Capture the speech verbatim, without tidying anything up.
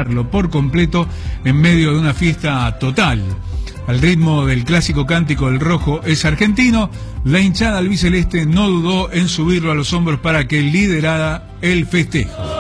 desarmarlo por completo en medio de una fiesta total. Al ritmo del clásico cántico El Rojo es argentino, la hinchada albiceleste no dudó en subirlo a los hombros para que liderara el festejo.